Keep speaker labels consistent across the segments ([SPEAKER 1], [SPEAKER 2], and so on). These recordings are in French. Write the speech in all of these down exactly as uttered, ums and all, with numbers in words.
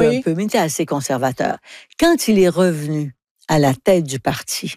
[SPEAKER 1] un peu, mais il était assez conservateur. Quand il est revenu à la tête du parti,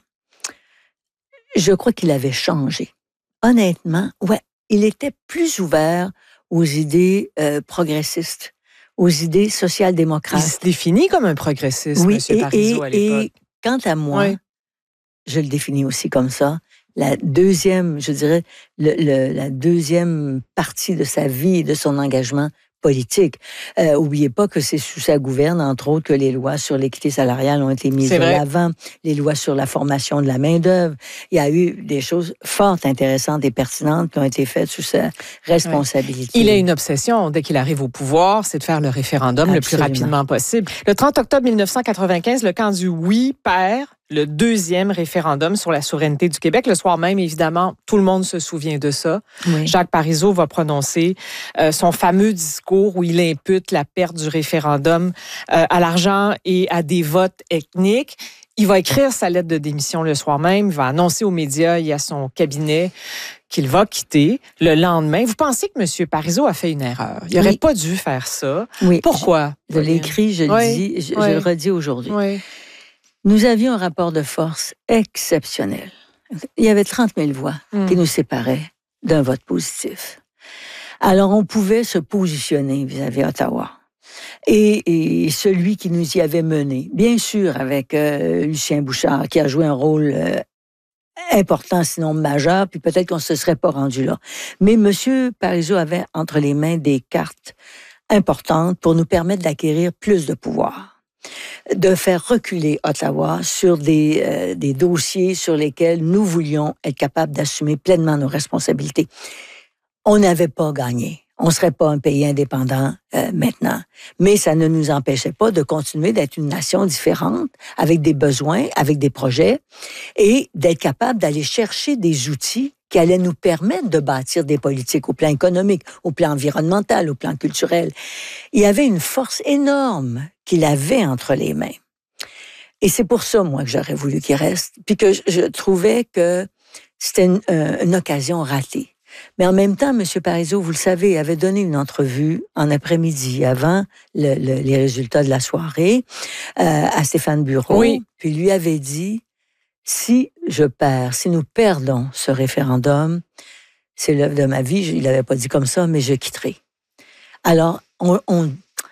[SPEAKER 1] je crois qu'il avait changé. Honnêtement, ouais, il était plus ouvert aux idées euh, progressistes, aux idées social-démocrates.
[SPEAKER 2] Il se définit comme un progressiste,
[SPEAKER 1] oui,
[SPEAKER 2] M.
[SPEAKER 1] et,
[SPEAKER 2] Parizeau,
[SPEAKER 1] et,
[SPEAKER 2] à l'époque.
[SPEAKER 1] Et quant à moi, oui. je le définis aussi comme ça. La deuxième, je dirais, le, le, la deuxième partie de sa vie et de son engagement politique. Euh, oubliez pas que c'est sous sa gouverne, entre autres, que les lois sur l'équité salariale ont été mises de l'avant, les lois sur la formation de la main-d'œuvre. Il y a eu des choses fort intéressantes et pertinentes qui ont été faites sous sa responsabilité.
[SPEAKER 2] Oui. Il a une obsession, dès qu'il arrive au pouvoir, c'est de faire le référendum Absolument. le plus rapidement possible. Le trente octobre mille neuf cent quatre-vingt-quinze, le camp du oui perd le deuxième référendum sur la souveraineté du Québec. Le soir même, évidemment, tout le monde se souvient de ça. Oui. Jacques Parizeau va prononcer euh, son fameux discours où il impute la perte du référendum euh, à l'argent et à des votes ethniques. Il va écrire sa lettre de démission le soir même. Il va annoncer aux médias et à son cabinet qu'il va quitter le lendemain. Vous pensez que M. Parizeau a fait une erreur? Il n'aurait oui. pas dû faire ça. Oui. Pourquoi?
[SPEAKER 1] Je, je l'ai écrit, je
[SPEAKER 2] oui.
[SPEAKER 1] le dis, je,
[SPEAKER 2] oui.
[SPEAKER 1] je le redis aujourd'hui.
[SPEAKER 2] Oui.
[SPEAKER 1] Nous avions un rapport de force exceptionnel. Il y avait trente mille voix mm. qui nous séparaient d'un vote positif. Alors, on pouvait se positionner vis-à-vis Ottawa. Et, et celui qui nous y avait mené, bien sûr avec euh, Lucien Bouchard, qui a joué un rôle euh, important, sinon majeur, puis peut-être qu'on ne se serait pas rendu là. Mais M. Parizeau avait entre les mains des cartes importantes pour nous permettre d'acquérir plus de pouvoir, de faire reculer Ottawa sur des, euh, des dossiers sur lesquels nous voulions être capables d'assumer pleinement nos responsabilités. On n'avait pas gagné. On ne serait pas un pays indépendant euh, maintenant. Mais ça ne nous empêchait pas de continuer d'être une nation différente, avec des besoins, avec des projets, et d'être capable d'aller chercher des outils qui allaient nous permettre de bâtir des politiques au plan économique, au plan environnemental, au plan culturel. Il y avait une force énorme qu'il avait entre les mains. Et c'est pour ça, moi, que j'aurais voulu qu'il reste, puis que je, je trouvais que c'était une, euh, une occasion ratée. Mais en même temps, M. Parizeau, vous le savez, avait donné une entrevue en après-midi, avant le, le, les résultats de la soirée, euh, à Stéphane Bureau,
[SPEAKER 2] oui.
[SPEAKER 1] puis lui avait dit, si je perds, si nous perdons ce référendum, c'est l'œuvre de ma vie, il l'avait pas dit comme ça, mais je quitterai. Alors, on, on,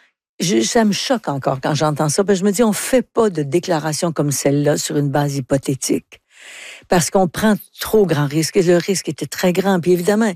[SPEAKER 1] je, ça me choque encore quand j'entends ça, parce que je me dis, on fait pas de déclaration comme celle-là sur une base hypothétique. Parce qu'on prend trop grand risque, et le risque était très grand. Puis évidemment,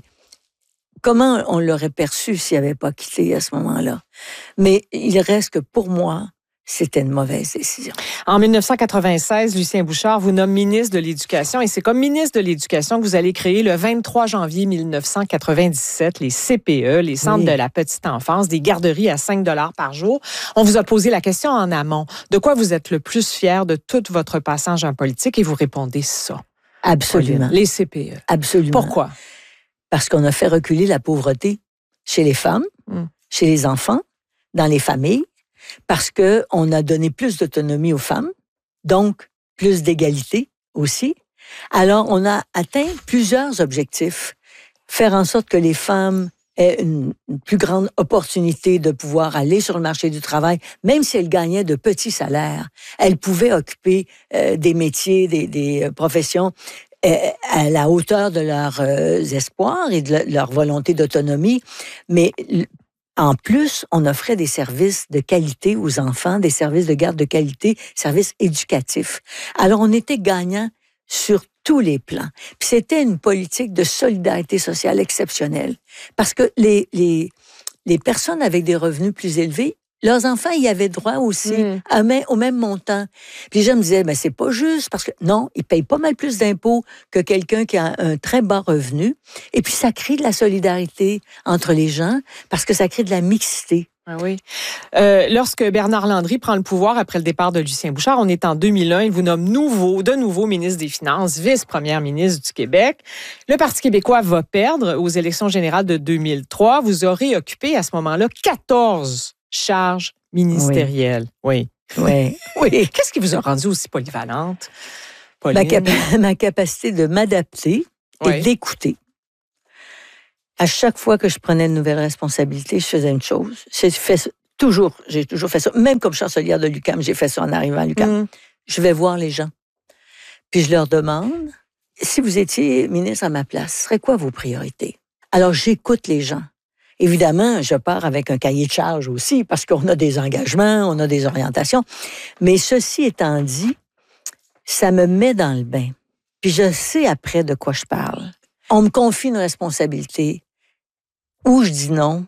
[SPEAKER 1] comment on l'aurait perçu s'il n'avait pas quitté à ce moment-là? Mais il reste que pour moi, c'était une mauvaise décision.
[SPEAKER 2] En mille neuf cent quatre-vingt-seize, Lucien Bouchard vous nomme ministre de l'Éducation et c'est comme ministre de l'Éducation que vous allez créer le vingt-trois janvier mille neuf cent quatre-vingt-dix-sept les C P E, les centres oui. de la petite enfance, des garderies à cinq dollars par jour. On vous a posé la question en amont. De quoi vous êtes le plus fier de tout votre passage en politique et vous répondez ça.
[SPEAKER 1] Absolument.
[SPEAKER 2] Les C P E.
[SPEAKER 1] Absolument.
[SPEAKER 2] Pourquoi?
[SPEAKER 1] Parce qu'on a fait reculer la pauvreté chez les femmes, mm. chez les enfants, dans les familles. Parce qu'on a donné plus d'autonomie aux femmes, donc plus d'égalité aussi. Alors, on a atteint plusieurs objectifs. Faire en sorte que les femmes aient une, une plus grande opportunité de pouvoir aller sur le marché du travail, même si elles gagnaient de petits salaires. Elles pouvaient occuper euh, des métiers, des, des professions euh, à la hauteur de leurs euh, espoirs et de leur volonté d'autonomie, mais en plus, on offrait des services de qualité aux enfants, des services de garde de qualité, services éducatifs. Alors, on était gagnant sur tous les plans. Puis c'était une politique de solidarité sociale exceptionnelle. Parce que les, les, les personnes avec des revenus plus élevés, leurs enfants y avaient droit aussi mmh. à même, au même montant. Puis les gens me disaient, mais c'est pas juste, parce que non, ils payent pas mal plus d'impôts que quelqu'un qui a un très bas revenu. Et puis ça crée de la solidarité entre les gens, parce que ça crée de la mixité.
[SPEAKER 2] Ah oui. Euh, lorsque Bernard Landry prend le pouvoir après le départ de Lucien Bouchard, on est en deux mille un, il vous nomme nouveau, de nouveau ministre des Finances, vice-première ministre du Québec. Le Parti québécois va perdre aux élections générales de deux mille trois. Vous aurez occupé à ce moment-là quatorze charges ministérielles. Oui.
[SPEAKER 1] Oui.
[SPEAKER 2] Oui. oui. Qu'est-ce qui vous a rendu aussi polyvalente, Pauline?
[SPEAKER 1] Ma, cap- ma capacité de m'adapter et oui. d'écouter. À chaque fois que je prenais une nouvelle responsabilité, je faisais une chose. J'ai fait toujours, j'ai toujours fait ça. Même comme chancelière de l'U Q A M, j'ai fait ça en arrivant à l'U Q A M. Mm. Je vais voir les gens. Puis je leur demande, si vous étiez ministre à ma place, ce serait quoi vos priorités? Alors, j'écoute les gens. Évidemment, je pars avec un cahier de charge aussi, parce qu'on a des engagements, on a des orientations. Mais ceci étant dit, ça me met dans le bain. Puis je sais après de quoi je parle. On me confie une responsabilité où je dis non,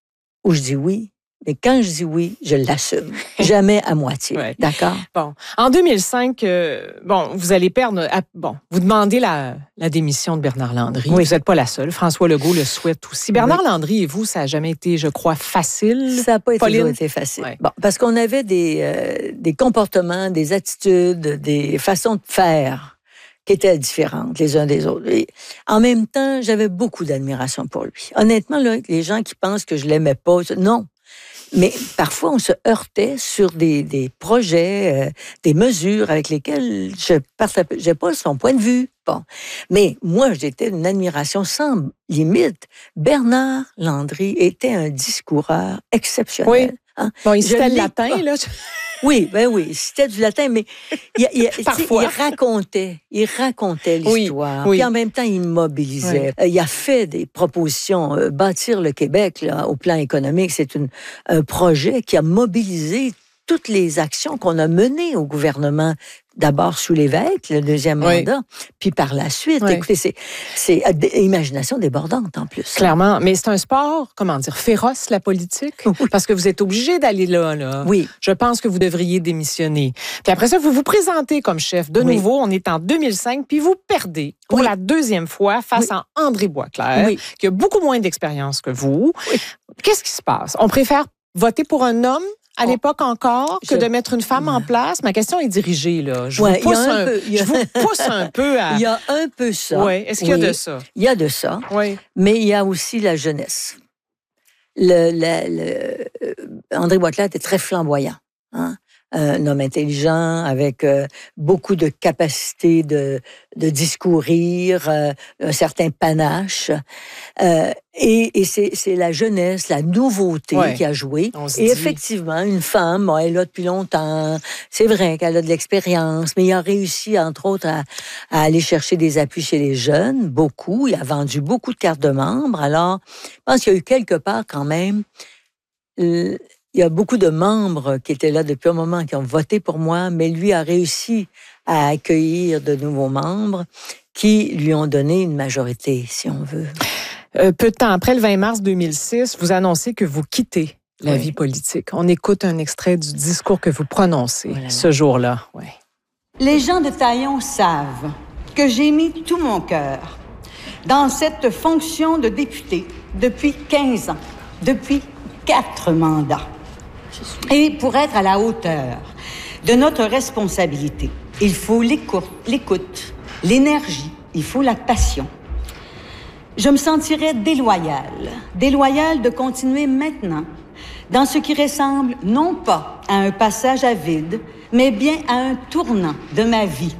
[SPEAKER 1] où je dis oui. Mais quand je dis oui, je l'assume. Jamais à moitié. Ouais. D'accord?
[SPEAKER 2] Bon. En deux mille cinq, euh, bon, vous allez perdre... À, bon, vous demandez la, la démission de Bernard Landry. Oui. Vous n'êtes pas la seule. François Legault le souhaite aussi. Bernard oui. Landry et vous, ça n'a jamais été, je crois, facile.
[SPEAKER 1] Ça n'a pas toujours été facile. Ouais. Bon, parce qu'on avait des, euh, des comportements, des attitudes, des façons de faire qui étaient différentes les uns des autres. Et en même temps, j'avais beaucoup d'admiration pour lui. Honnêtement, là, les gens qui pensent que je l'aimais pas, non. Mais parfois, on se heurtait sur des, des projets, euh, des mesures avec lesquelles je partageais pas son point de vue. Bon. Mais moi, j'étais une admiration sans limite. Bernard Landry était un discoureur exceptionnel.
[SPEAKER 2] Oui. Hein? Bon, il citait le latin, pas. là.
[SPEAKER 1] Oui, ben oui, c'était du latin, mais il, il, il racontait, il racontait l'histoire. Oui, oui. Puis en même temps, il mobilisait. Oui. Il a fait des propositions. Euh, bâtir le Québec, là, au plan économique, c'est une, un projet qui a mobilisé toutes les actions qu'on a menées au gouvernement. D'abord sous l'évêque, le deuxième oui. mandat, puis par la suite. Oui. Écoutez, c'est, c'est imagination débordante en plus.
[SPEAKER 2] Clairement, mais c'est un sport, comment dire, féroce, la politique, oui. parce que vous êtes obligé d'aller là, là.
[SPEAKER 1] Oui.
[SPEAKER 2] Je pense que vous devriez démissionner. Puis après ça, vous vous présentez comme chef. De oui. nouveau, on est en deux mille cinq, puis vous perdez pour oui. la deuxième fois face oui. à André Boisclair, oui. qui a beaucoup moins d'expérience que vous. Oui. Qu'est-ce qui se passe? On préfère voter pour un homme à l'époque encore, que je... de mettre une femme en place? Ma question est dirigée, là. Je, ouais, vous, pousse un, un peu, a... je vous pousse un peu à...
[SPEAKER 1] Il y a un peu ça.
[SPEAKER 2] Oui. Est-ce qu'il oui. y a de ça?
[SPEAKER 1] Il y a de ça, oui. mais il y a aussi la jeunesse. Le, le, le... André Boisclair était très flamboyant. Hein? Un homme intelligent, avec euh, beaucoup de capacité de, de discourir, euh, un certain panache. Euh, et et c'est, c'est la jeunesse, la nouveauté ouais. qui a joué. Et dit. Effectivement, une femme, bon, elle est là depuis longtemps. C'est vrai qu'elle a de l'expérience, mais il a réussi, entre autres, à, à aller chercher des appuis chez les jeunes, beaucoup. Il a vendu beaucoup de cartes de membres. Alors, je pense qu'il y a eu quelque part quand même... Euh, Il y a beaucoup de membres qui étaient là depuis un moment, qui ont voté pour moi, mais lui a réussi à accueillir de nouveaux membres qui lui ont donné une majorité, si on veut.
[SPEAKER 2] Euh, peu de temps après, le vingt mars deux mille six, vous annoncez que vous quittez la oui. vie politique. On écoute un extrait du discours que vous prononcez voilà. ce jour-là. Oui.
[SPEAKER 3] Les gens de Taillon savent que j'ai mis tout mon cœur dans cette fonction de député depuis quinze ans, depuis quatre mandats. Et pour être à la hauteur de notre responsabilité, il faut l'écoute, l'écoute, l'énergie, il faut la passion. Je me sentirais déloyale, déloyale de continuer maintenant dans ce qui ressemble non pas à un passage à vide, mais bien à un tournant de ma vie.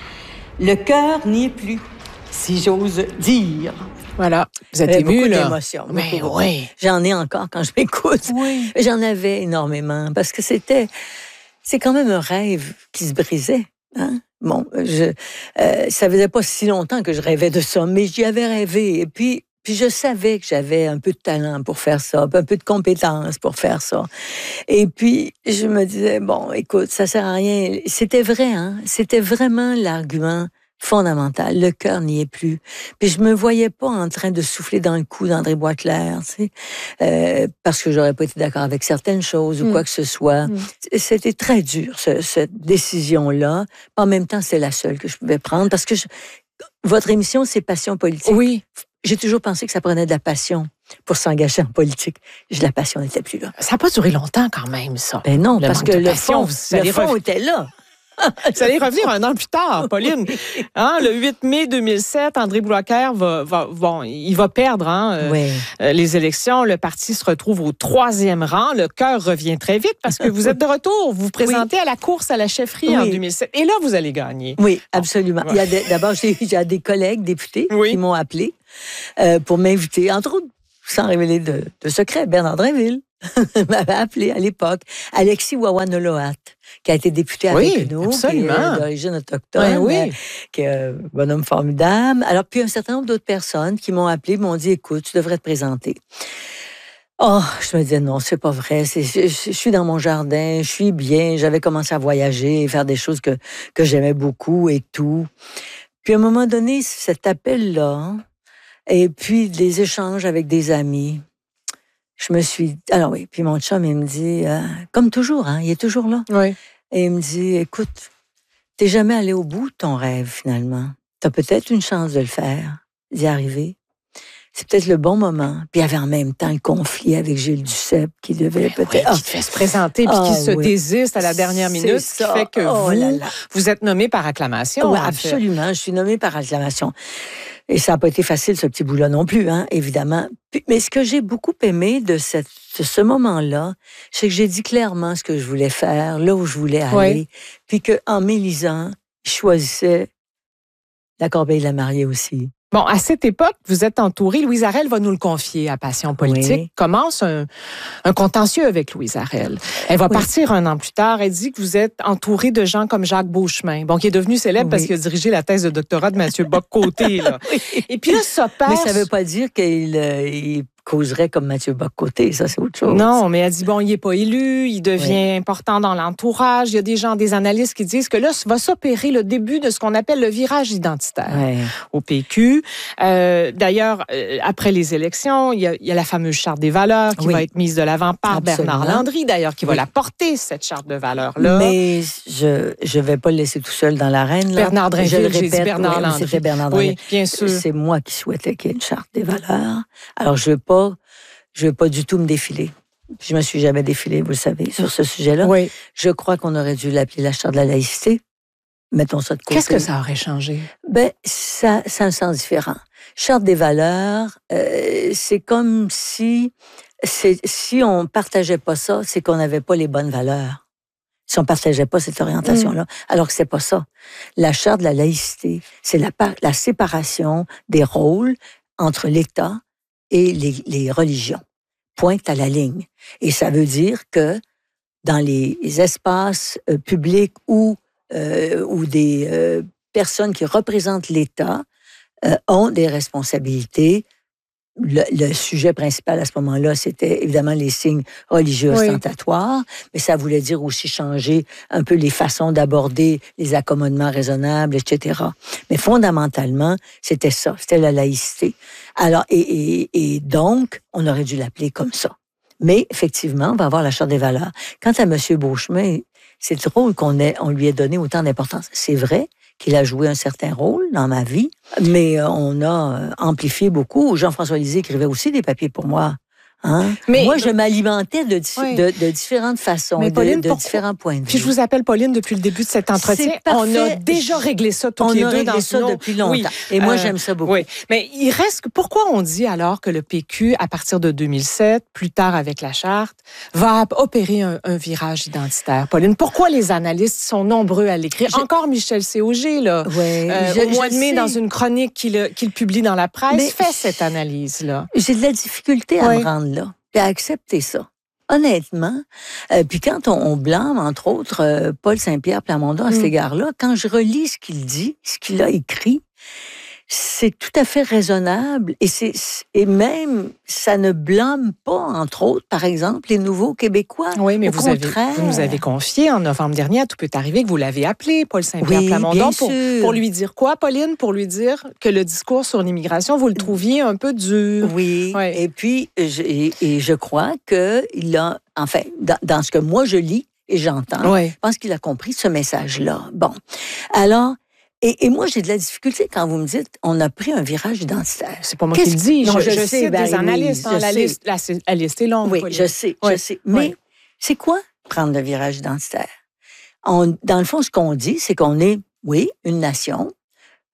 [SPEAKER 3] Le cœur n'y est plus, si j'ose dire.
[SPEAKER 2] Voilà, vous êtes ému,
[SPEAKER 1] beaucoup
[SPEAKER 2] là.
[SPEAKER 1] d'émotions.
[SPEAKER 2] Mais
[SPEAKER 1] beaucoup,
[SPEAKER 2] oui.
[SPEAKER 1] beaucoup. J'en ai encore quand je m'écoute.
[SPEAKER 2] Oui.
[SPEAKER 1] J'en avais énormément parce que c'était, c'est quand même un rêve qui se brisait. Hein? Bon, je, euh, ça faisait pas si longtemps que je rêvais de ça, mais j'y avais rêvé. Et puis, puis je savais que j'avais un peu de talent pour faire ça, un peu de compétences pour faire ça. Et puis, je me disais, bon, écoute, ça sert à rien. C'était vrai, hein? C'était vraiment l'argument fondamental. Le cœur n'y est plus. Puis je me voyais pas en train de souffler dans le cou d'André Boisclair, tu sais, euh, parce que j'aurais pas été d'accord avec certaines choses ou mm. quoi que ce soit. Mm. C'était très dur, ce, cette décision-là. En même temps, c'est la seule que je pouvais prendre parce que je, votre émission, c'est Passion politique.
[SPEAKER 2] Oui.
[SPEAKER 1] J'ai toujours pensé que ça prenait de la passion pour s'engager en politique. La passion n'était plus là.
[SPEAKER 2] Ça n'a pas duré longtemps quand même, ça.
[SPEAKER 1] Ben non,
[SPEAKER 2] le
[SPEAKER 1] parce que le passion, fond, le fond était là.
[SPEAKER 2] Vous allez revenir un an plus tard, Pauline. Hein, le huit mai deux mille sept, André Boisclair va, va, bon, il va perdre hein, euh, oui. euh, les élections. Le parti se retrouve au troisième rang. Le cœur revient très vite parce que vous êtes de retour. Vous vous présentez oui. à la course à la chefferie oui. en deux mille sept. Et là, vous allez gagner.
[SPEAKER 1] Oui, absolument. Il y a de, d'abord, j'ai, j'ai des collègues députés oui. qui m'ont appelé euh, pour m'inviter, entre autres, sans révéler de, de secret, Bernard Drinville. m'avait appelé à l'époque, Alexis Wawanoloat, qui a été député
[SPEAKER 2] oui,
[SPEAKER 1] avec nous,
[SPEAKER 2] absolument.
[SPEAKER 1] qui est d'origine autochtone,
[SPEAKER 2] oui, oui.
[SPEAKER 1] qui est un bonhomme formidable. Alors, puis un certain nombre d'autres personnes qui m'ont appelé, m'ont dit, écoute, tu devrais te présenter. Oh, je me disais, non, c'est pas vrai. C'est, je, je suis dans mon jardin, je suis bien. J'avais commencé à voyager, faire des choses que, que j'aimais beaucoup et tout. Puis à un moment donné, cet appel-là, et puis des échanges avec des amis, je me suis... Alors oui, puis mon chum, il me dit, euh, comme toujours, hein, il est toujours là.
[SPEAKER 2] Oui.
[SPEAKER 1] Et il me dit, écoute, t'es jamais allé au bout de ton rêve, finalement. T'as peut-être une chance de le faire, d'y arriver. C'est peut-être le bon moment. Puis il y avait en même temps le conflit avec Gilles Duceppe qui devait
[SPEAKER 2] oui,
[SPEAKER 1] peut-être...
[SPEAKER 2] qui te fait se présenter puis
[SPEAKER 1] ah,
[SPEAKER 2] qui se
[SPEAKER 1] oui.
[SPEAKER 2] désiste à la dernière minute, ce qui fait que
[SPEAKER 1] oh,
[SPEAKER 2] vous,
[SPEAKER 1] là, là.
[SPEAKER 2] vous êtes nommé par acclamation.
[SPEAKER 1] Oui, absolument. Je suis nommée par acclamation. Et ça n'a pas été facile, ce petit bout-là non plus, hein, évidemment. Mais ce que j'ai beaucoup aimé de, cette, de ce moment-là, c'est que j'ai dit clairement ce que je voulais faire, là où je voulais aller, oui. Puis qu'en m'élisant, je choisissais la corbeille de la mariée aussi.
[SPEAKER 2] Bon, à cette époque, vous êtes entouré. Louise Arel va nous le confier à Passion politique. Oui. Commence un, un contentieux avec Louise Arel. Elle va oui. partir un an plus tard. Elle dit que vous êtes entouré de gens comme Jacques Beauchemin, bon, qui est devenu célèbre oui. parce qu'il a dirigé la thèse de doctorat de Mathieu Bock-Côté. Là. oui. Et puis là, ça passe...
[SPEAKER 1] Mais ça ne veut pas dire qu'il euh, il causerait comme Mathieu Bock-Côté. Ça, c'est autre chose.
[SPEAKER 2] Non, mais elle dit, bon, il n'est pas élu, il devient oui. important dans l'entourage. Il y a des gens, des analystes qui disent que là, va s'opérer le début de ce qu'on appelle le virage identitaire oui. au P Q. Euh, d'ailleurs, euh, après les élections, il y, a, il y a la fameuse charte des valeurs qui oui. va être mise de l'avant par Absolument. Bernard Landry, d'ailleurs, qui oui. va la porter, cette charte de valeurs-là.
[SPEAKER 1] Mais je ne vais pas le laisser tout seul dans l'arène. Là.
[SPEAKER 2] Bernard Drinville, j'ai dit Bernard
[SPEAKER 1] oui,
[SPEAKER 2] Landry.
[SPEAKER 1] C'était Bernard Landry.
[SPEAKER 2] Oui, bien sûr.
[SPEAKER 1] C'est moi qui souhaitais qu'il y ait une charte des valeurs. Alors, je ne veux pas, je veux pas du tout me défiler. Je ne me suis jamais défilée, vous le savez, sur ce sujet-là.
[SPEAKER 2] Oui.
[SPEAKER 1] Je crois qu'on aurait dû l'appeler la charte de la laïcité. Mettons ça de côté.
[SPEAKER 2] Qu'est-ce que ça aurait changé?
[SPEAKER 1] Ben, ça, ça a un sens différent. Charte des valeurs, euh, c'est comme si, c'est, si on partageait pas ça, c'est qu'on n'avait pas les bonnes valeurs. Si on partageait pas cette orientation-là, mmh. alors que c'est pas ça. La charte de la laïcité, c'est la, la séparation des rôles entre l'État et les, les religions. Pointe à la ligne. Et ça veut dire que dans les espaces euh, publics où Euh, où des euh, personnes qui représentent l'État euh, ont des responsabilités. Le, le sujet principal à ce moment-là, c'était évidemment les signes religieux oui. ostentatoires, mais ça voulait dire aussi changer un peu les façons d'aborder les accommodements raisonnables, et cetera. Mais fondamentalement, c'était ça, c'était la laïcité. Alors, et, et, et donc, on aurait dû l'appeler comme ça. Mais effectivement, on va avoir la charte des valeurs. Quant à M. Beauchemin, c'est drôle qu'on ait, on lui ait donné autant d'importance. C'est vrai qu'il a joué un certain rôle dans ma vie, mais on a amplifié beaucoup. Jean-François Lisée écrivait aussi des papiers pour moi. Hein? Mais, moi, je m'alimentais de, oui. de, de différentes façons, mais Pauline, de, de différents points de vue.
[SPEAKER 2] Puis je vous appelle Pauline depuis le début de cet entretien. On a déjà réglé ça toutes
[SPEAKER 1] on
[SPEAKER 2] les
[SPEAKER 1] a
[SPEAKER 2] deux
[SPEAKER 1] réglé
[SPEAKER 2] dans
[SPEAKER 1] ça
[SPEAKER 2] nos...
[SPEAKER 1] depuis longtemps. Oui. Et moi, euh, j'aime ça beaucoup.
[SPEAKER 2] Oui. Mais il reste... Pourquoi on dit alors que le P Q, à partir de deux mille sept, plus tard avec la charte, va opérer un, un virage identitaire? Pauline, pourquoi les analystes sont nombreux à l'écrire? Je... Encore Michel C. Auger, là,
[SPEAKER 1] oui,
[SPEAKER 2] euh,
[SPEAKER 1] je,
[SPEAKER 2] au mois de mai,
[SPEAKER 1] sais.
[SPEAKER 2] dans une chronique qu'il, qu'il publie dans la presse,
[SPEAKER 1] mais
[SPEAKER 2] fait cette analyse-là.
[SPEAKER 1] J'ai de la difficulté à oui. me rendre là. Puis à accepter ça. Honnêtement, euh, puis quand on, on blâme, entre autres, euh, Paul Saint-Pierre Plamondon à mm. cet égard-là, quand je relis ce qu'il dit, ce qu'il a écrit, c'est tout à fait raisonnable. Et, c'est, et même, ça ne blâme pas, entre autres, par exemple, les nouveaux Québécois.
[SPEAKER 2] Oui, mais
[SPEAKER 1] Au
[SPEAKER 2] vous,
[SPEAKER 1] contraire.
[SPEAKER 2] avez, vous nous avez confié en novembre dernier, à Tout peut arriver, que vous l'avez appelé, Paul Saint-Pierre
[SPEAKER 1] oui,
[SPEAKER 2] Plamondon,
[SPEAKER 1] bien
[SPEAKER 2] pour,
[SPEAKER 1] sûr.
[SPEAKER 2] pour lui dire quoi, Pauline? Pour lui dire que le discours sur l'immigration, vous le trouviez un peu dur.
[SPEAKER 1] Oui,
[SPEAKER 2] ouais.
[SPEAKER 1] et puis, je, et, et je crois qu'il a, enfin, dans, dans ce que moi je lis et j'entends,
[SPEAKER 2] ouais.
[SPEAKER 1] je pense qu'il a compris ce message-là. Bon, alors... Et, et moi, j'ai de la difficulté quand vous me dites on a pris un virage identitaire.
[SPEAKER 2] C'est pas moi qui le dis.
[SPEAKER 1] Non,
[SPEAKER 2] je,
[SPEAKER 1] je,
[SPEAKER 2] je
[SPEAKER 1] sais,
[SPEAKER 2] cite
[SPEAKER 1] ben,
[SPEAKER 2] des analystes.
[SPEAKER 1] Oui,
[SPEAKER 2] hein, la, liste, la, la liste est longue.
[SPEAKER 1] Oui,
[SPEAKER 2] Pauline.
[SPEAKER 1] je sais,
[SPEAKER 2] ouais.
[SPEAKER 1] je sais. Mais ouais. c'est quoi prendre le virage identitaire? On, dans le fond, ce qu'on dit, c'est qu'on est, oui, une nation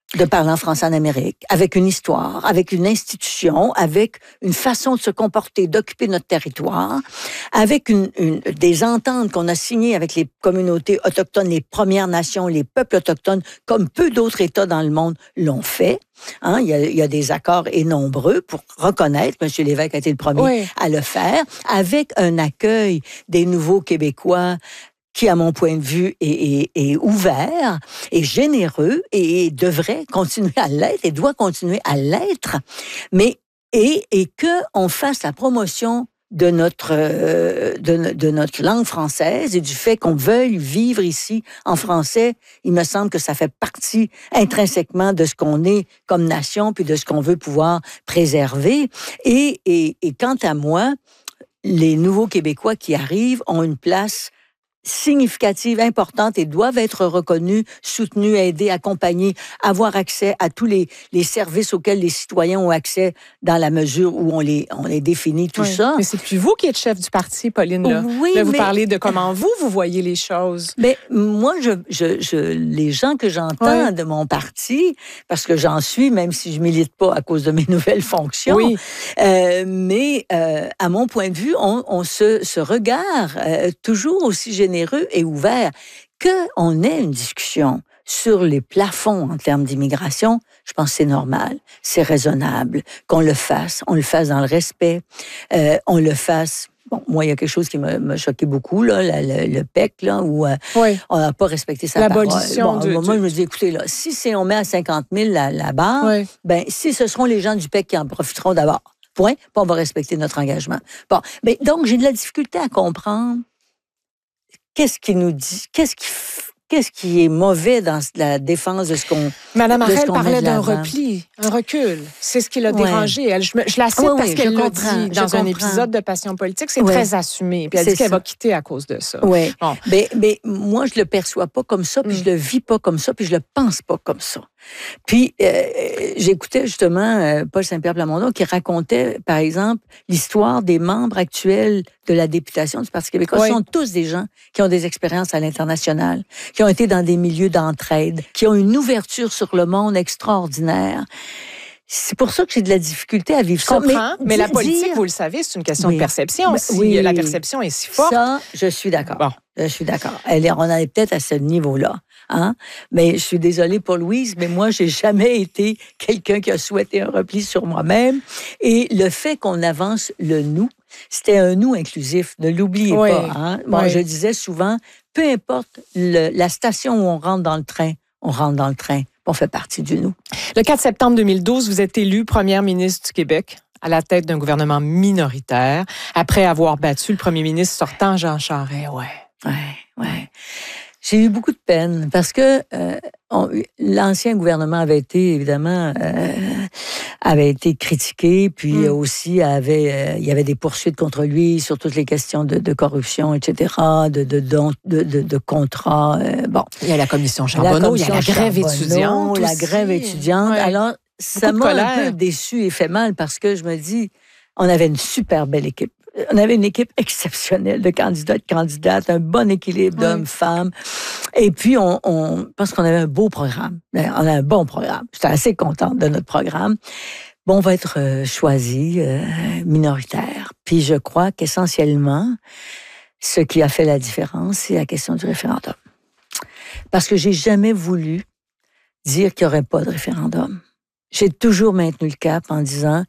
[SPEAKER 1] de parler en français en Amérique, avec une histoire, avec une institution, avec une façon de se comporter, d'occuper notre territoire, avec une, une, des ententes qu'on a signées avec les communautés autochtones, les Premières Nations, les peuples autochtones, comme peu d'autres États dans le monde l'ont fait. Hein, il y a, il y a des accords et nombreux pour reconnaître, M. Lévesque a été le premier oui. à le faire, avec un accueil des nouveaux Québécois qui, à mon point de vue, est, est, est ouvert, est généreux et devrait continuer à l'être et doit continuer à l'être, mais et, et qu'on fasse la promotion de notre, euh, de, de notre langue française et du fait qu'on veuille vivre ici en français. Il me semble que ça fait partie intrinsèquement de ce qu'on est comme nation puis de ce qu'on veut pouvoir préserver. Et, et, et quant à moi, les nouveaux Québécois qui arrivent ont une place significative, importante et doivent être reconnus, soutenus, aidés, accompagnés, avoir accès à tous les, les services auxquels les citoyens ont accès dans la mesure où on les, on les définit, tout oui. ça.
[SPEAKER 2] Mais c'est plus vous qui êtes chef du parti, Pauline. Là,
[SPEAKER 1] oui,
[SPEAKER 2] là vous
[SPEAKER 1] mais...
[SPEAKER 2] parlez de comment vous, vous voyez les choses.
[SPEAKER 1] Mais moi, je, je, je, les gens que j'entends oui. de mon parti, parce que j'en suis, même si je milite pas à cause de mes nouvelles fonctions, oui. euh, mais euh, à mon point de vue, on, on se, se regarde euh, toujours aussi généreux et ouvert, qu'on ait une discussion sur les plafonds en termes d'immigration, je pense que c'est normal, c'est raisonnable, qu'on le fasse, on le fasse dans le respect, euh, on le fasse... Bon, moi, il y a quelque chose qui m'a, m'a choqué beaucoup, là, le, le, le P E C, là, où euh, oui. on n'a pas respecté sa
[SPEAKER 2] L'abolition
[SPEAKER 1] parole. Bon,
[SPEAKER 2] du,
[SPEAKER 1] moi,
[SPEAKER 2] du...
[SPEAKER 1] je me dis, écoutez, là, si c'est, on met à cinquante mille la, la barre, oui. ben, si ce seront les gens du P E C qui en profiteront d'abord, point, puis on va respecter notre engagement. Bon, mais donc, j'ai de la difficulté à comprendre qu'est-ce qui nous dit, qu'est-ce qui, qu'est-ce qui est mauvais dans la défense de ce qu'on.
[SPEAKER 2] Madame Harel parlait d'un repli, un recul. C'est ce qui l'a ouais. dérangé. Elle, je, me, je la cite oui, parce oui, qu'elle l'a dit dans un épisode de Passion politique. C'est oui. très assumé. Puis elle c'est dit qu'elle ça. va quitter à cause de ça.
[SPEAKER 1] Oui. Bon. Mais, mais moi, je le perçois pas comme ça, puis mm. je le vis pas comme ça, puis je le pense pas comme ça. Puis, euh, j'écoutais justement euh, Paul Saint-Pierre Plamondon qui racontait, par exemple, l'histoire des membres actuels de la députation du Parti québécois. Oui. Ce sont tous des gens qui ont des expériences à l'international, qui ont été dans des milieux d'entraide, qui ont une ouverture sur le monde extraordinaire. C'est pour ça que j'ai de la difficulté à vivre
[SPEAKER 2] je
[SPEAKER 1] ça.
[SPEAKER 2] Comprends, mais, mais la politique, dire... vous le savez, c'est une question oui. de perception. Mais, si oui. la perception est si forte...
[SPEAKER 1] Ça, je suis d'accord. Bon. Je suis d'accord. Elle est, on en est peut-être à ce niveau-là. Hein? Mais je suis désolée pour Louise, mais moi, j'ai jamais été quelqu'un qui a souhaité un repli sur moi-même. Et le fait qu'on avance le nous, c'était un nous inclusif. Ne l'oubliez oui. pas. Hein? Bon, oui. je disais souvent, peu importe le, la station où on rentre dans le train, on rentre dans le train. On fait partie du nous.
[SPEAKER 2] Le quatre septembre deux mille douze, vous êtes élue première ministre du Québec à la tête d'un gouvernement minoritaire après avoir battu le premier ministre sortant, Jean Charest. Ouais.
[SPEAKER 1] Ouais, ouais. J'ai eu beaucoup de peine parce que euh, on, l'ancien gouvernement avait été, évidemment, euh, avait été critiqué, puis mmh. aussi avait, euh, il y avait des poursuites contre lui sur toutes les questions de, de corruption, et cetera, de, de, de, de, de, de contrats. Euh, bon.
[SPEAKER 2] Il y a la commission Charbonneau, il y a la grève Charbonneau, étudiante.
[SPEAKER 1] La aussi. grève étudiante. Ouais. Alors, ça beaucoup m'a un peu déçue et fait mal parce que je me dis, on avait une super belle équipe. On avait une équipe exceptionnelle de candidats et de candidates, un bon équilibre d'hommes, oui. femmes. Et puis, on, on pense qu'on avait un beau programme. On a un bon programme. J'étais assez contente de notre programme. Bon, on va être euh, choisi euh, minoritaire. Puis, je crois qu'essentiellement, ce qui a fait la différence, c'est la question du référendum. Parce que j'ai jamais voulu dire qu'il n'y aurait pas de référendum. J'ai toujours maintenu le cap en disant...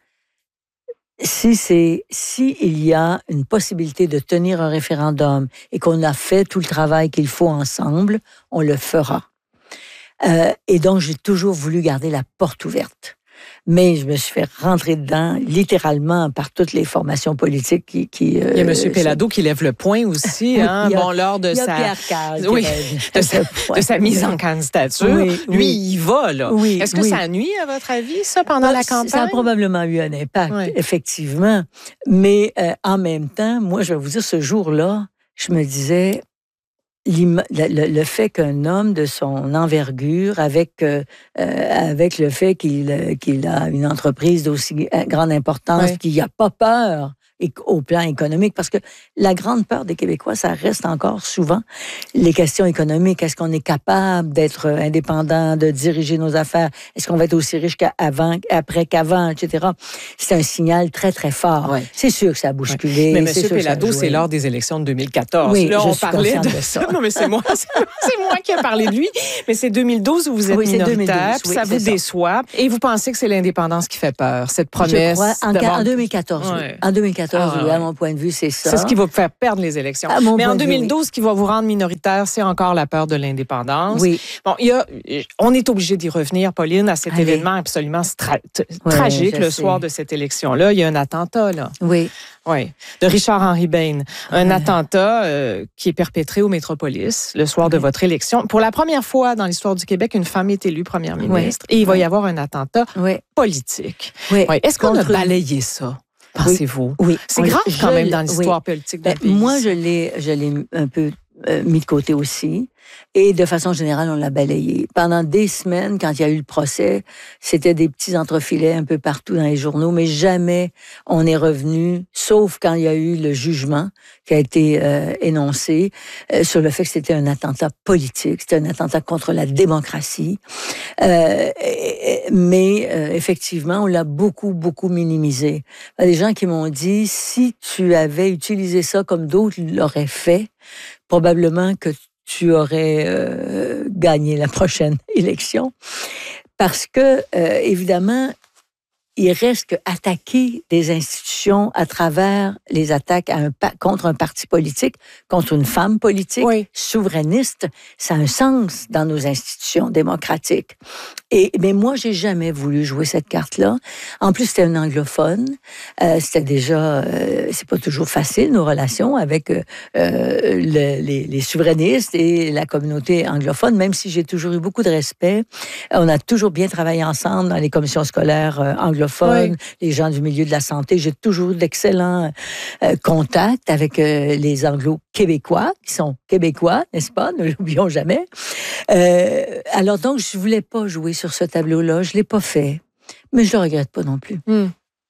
[SPEAKER 1] Si c'est, si il y a une possibilité de tenir un référendum et qu'on a fait tout le travail qu'il faut ensemble, on le fera. Euh, et donc, j'ai toujours voulu garder la porte ouverte. Mais je me suis fait rentrer dedans, littéralement, par toutes les formations politiques qui... qui
[SPEAKER 2] euh, il y a M. Pellado qui lève le point aussi, oui, hein, a, bon, lors de sa... Oui, de, sa, de sa mise en candidature. Oui, Lui, oui. il va, là. Oui, Est-ce que oui. ça nuit, à votre avis, ça, pendant bah, la campagne?
[SPEAKER 1] Ça a probablement eu un impact, oui. effectivement. Mais euh, en même temps, moi, je vais vous dire, ce jour-là, je me disais... Le, le, le fait qu'un homme de son envergure, avec, euh, avec le fait qu'il, qu'il a une entreprise d'aussi grande importance, oui. qu'il n'a pas peur au plan économique, parce que la grande peur des Québécois, ça reste encore souvent les questions économiques. Est-ce qu'on est capable d'être indépendant, de diriger nos affaires? Est-ce qu'on va être aussi riche qu'avant, après qu'avant, et cetera. C'est un signal très, très fort. Ouais. C'est sûr que ça a bousculé.
[SPEAKER 2] Mais M. Péladeau, c'est lors des élections de deux mille quatorze.
[SPEAKER 1] Oui,
[SPEAKER 2] là,
[SPEAKER 1] je
[SPEAKER 2] on
[SPEAKER 1] suis
[SPEAKER 2] parlait de...
[SPEAKER 1] de ça.
[SPEAKER 2] Non, mais c'est moi, c'est moi qui ai parlé de lui. Mais c'est deux mille douze où vous êtes
[SPEAKER 1] oui,
[SPEAKER 2] minoritaire,
[SPEAKER 1] deux mille douze,
[SPEAKER 2] puis
[SPEAKER 1] oui,
[SPEAKER 2] ça vous
[SPEAKER 1] ça.
[SPEAKER 2] déçoit. Et vous pensez que c'est l'indépendance qui fait peur, cette promesse?
[SPEAKER 1] Je crois, en,
[SPEAKER 2] d'avoir...
[SPEAKER 1] en deux mille quatorze, ouais. oui. En deux mille quatorze, ah, oui, à mon point de vue, c'est ça.
[SPEAKER 2] C'est ce qui va faire perdre les élections. Mais en deux mille douze, ce qui va vous rendre minoritaire, c'est encore la peur de l'indépendance.
[SPEAKER 1] Oui.
[SPEAKER 2] Bon, il y a, on est obligé d'y revenir, Pauline, à cet
[SPEAKER 1] Allez.
[SPEAKER 2] événement absolument stra- t-
[SPEAKER 1] ouais,
[SPEAKER 2] tragique le
[SPEAKER 1] sais.
[SPEAKER 2] soir de cette élection-là. Il y a un attentat, là.
[SPEAKER 1] Oui.
[SPEAKER 2] Oui, de Richard-Henri Bain. Un ouais. attentat euh, qui est perpétré au Métropolis le soir ouais. de votre élection. Pour la première fois dans l'histoire du Québec, une femme est élue première ministre ouais. et il va ouais. y avoir un attentat ouais. politique. Ouais. Ouais. Est-ce qu'on Contre... a balayé ça, pensez-vous?
[SPEAKER 1] Oui. oui.
[SPEAKER 2] C'est grave je, quand même dans l'histoire oui. politique d'un
[SPEAKER 1] ben,
[SPEAKER 2] pays.
[SPEAKER 1] Moi, je l'ai, je l'ai un peu euh, mis de côté aussi. Et de façon générale, on l'a balayé. Pendant des semaines, quand il y a eu le procès, c'était des petits entrefilets un peu partout dans les journaux, mais jamais on est revenu, sauf quand il y a eu le jugement qui a été euh, énoncé euh, sur le fait que c'était un attentat politique, c'était un attentat contre la démocratie. Euh, mais euh, effectivement, on l'a beaucoup, beaucoup minimisé. Il y a des gens qui m'ont dit, si tu avais utilisé ça comme d'autres l'auraient fait, probablement que tu aurais euh, gagné la prochaine élection. Parce que, euh, évidemment, il reste qu'attaquer des institutions à travers les attaques à un, contre un parti politique, contre une femme politique, oui. souverainiste, ça a un sens dans nos institutions démocratiques. Et, mais moi, j'ai jamais voulu jouer cette carte-là. En plus, c'était un anglophone. Euh, c'était déjà, euh, c'est pas toujours facile, nos relations avec euh, le, les, les souverainistes et la communauté anglophone, même si j'ai toujours eu beaucoup de respect. On a toujours bien travaillé ensemble dans les commissions scolaires euh, anglophones. Oui. Les gens du milieu de la santé. J'ai toujours d'excellents euh, contacts avec euh, les Anglo-Québécois, qui sont Québécois, n'est-ce pas? Ne l'oublions jamais. Euh, alors donc, je voulais pas jouer sur ce tableau-là. Je l'ai pas fait, mais je le regrette pas non plus.
[SPEAKER 2] Mm.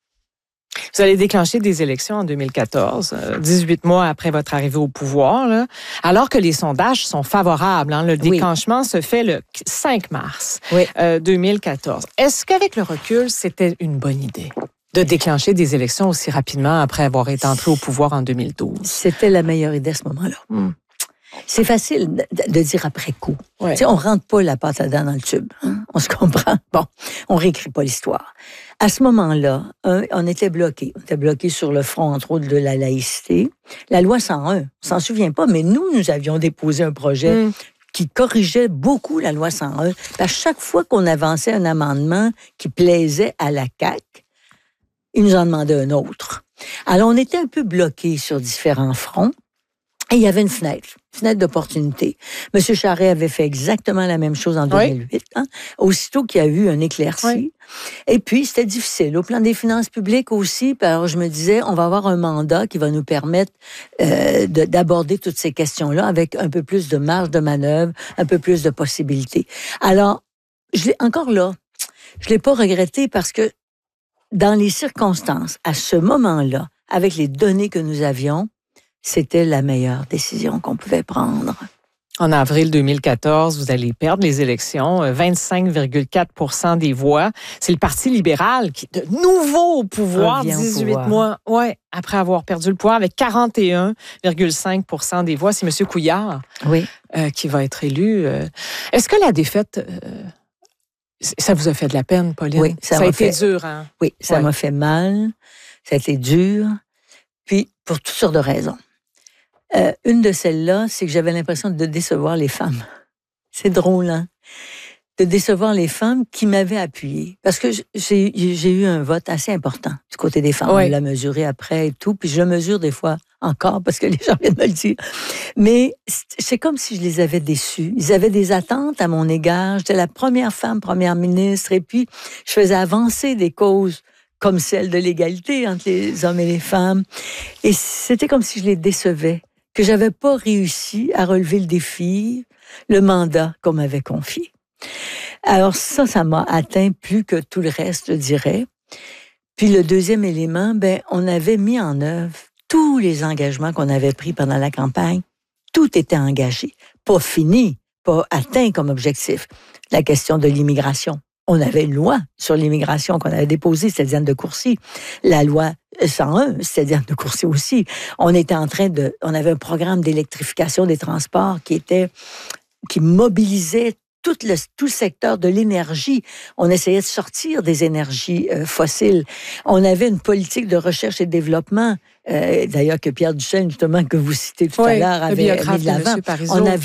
[SPEAKER 2] Vous allez déclencher des élections en deux mille quatorze, dix-huit mois après votre arrivée au pouvoir, là, alors que les sondages sont favorables. Hein, le déclenchement oui. se fait le cinq mars oui. euh, deux mille quatorze. Est-ce qu'avec le recul, c'était une bonne idée de déclencher des élections aussi rapidement après avoir été entré au pouvoir en deux mille douze?
[SPEAKER 1] C'était la meilleure idée à ce moment-là. Mm. C'est facile de, de dire après coup. Ouais. Tu sais, on rentre pas la pâte à dents dans le tube. Hein? On se comprend. Bon, on réécrit pas l'histoire. À ce moment-là, un, on était bloqué. On était bloqué sur le front, entre autres, de la laïcité. La loi cent un, on s'en souvient pas, mais nous, nous avions déposé un projet mm. qui corrigeait beaucoup la loi cent un. À chaque fois qu'on avançait un amendement qui plaisait à la C A Q, ils nous en demandaient un autre. Alors, on était un peu bloqués sur différents fronts. Et il y avait une fenêtre, une fenêtre d'opportunité. M. Charest avait fait exactement la même chose en deux mille huit, oui. hein, aussitôt qu'il y a eu un éclairci. Oui. Et puis, c'était difficile. Au plan des finances publiques aussi, alors je me disais, on va avoir un mandat qui va nous permettre euh, de, d'aborder toutes ces questions-là avec un peu plus de marge de manœuvre, un peu plus de possibilités. Alors, je l'ai, encore là, je ne l'ai pas regretté parce que dans les circonstances, à ce moment-là, avec les données que nous avions, c'était la meilleure décision qu'on pouvait prendre.
[SPEAKER 2] En avril deux mille quatorze, vous allez perdre les élections, vingt-cinq virgule quatre pour cent des voix. C'est le Parti libéral qui est de nouveau au pouvoir, dix-huit pouvoir. mois ouais, après avoir perdu le pouvoir, avec quarante et un virgule cinq pour cent des voix. C'est M. Couillard
[SPEAKER 1] oui.
[SPEAKER 2] euh, qui va être élu. Est-ce que la défaite, euh, ça vous a fait de la peine, Pauline?
[SPEAKER 1] Oui, ça,
[SPEAKER 2] ça
[SPEAKER 1] m'a
[SPEAKER 2] a été
[SPEAKER 1] fait,
[SPEAKER 2] dur. Hein?
[SPEAKER 1] Oui, ça ouais. m'a fait mal. Ça a été dur. Puis, pour toutes sortes de raisons. Euh, une de celles-là, c'est que j'avais l'impression de décevoir les femmes. C'est drôle, hein? De décevoir les femmes qui m'avaient appuyée. Parce que j'ai, j'ai eu un vote assez important du côté des femmes. Oui. On l'a mesuré après et tout. Puis je le mesure des fois encore parce que les gens viennent me le dire. Mais c'est comme si je les avais déçus. Ils avaient des attentes à mon égard. J'étais la première femme première ministre. Et puis, je faisais avancer des causes comme celle de l'égalité entre les hommes et les femmes. Et c'était comme si je les décevais. Que j'avais pas réussi à relever le défi, le mandat qu'on m'avait confié. Alors ça, ça m'a atteint plus que tout le reste, je dirais. Puis le deuxième élément, ben, on avait mis en œuvre tous les engagements qu'on avait pris pendant la campagne. Tout était engagé. Pas fini, pas atteint comme objectif. La question de l'immigration. On avait une loi sur l'immigration qu'on avait déposée, c'était Diane de Courcy. La loi cent un, c'était Diane de Courcy aussi. On était en train de, on avait un programme d'électrification des transports qui était, qui mobilisait tout le, tout le secteur de l'énergie. On essayait de sortir des énergies euh, fossiles. On avait une politique de recherche et de développement, euh, d'ailleurs que Pierre Duchesne, justement, que vous citez tout
[SPEAKER 2] oui,
[SPEAKER 1] à l'heure, avait mis de l'avant. On avait